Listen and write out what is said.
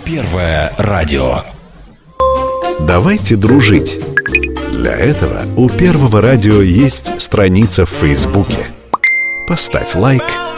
Первое радио. Давайте дружить. Для этого у Первого радио есть страница в Фейсбуке. Поставь лайк,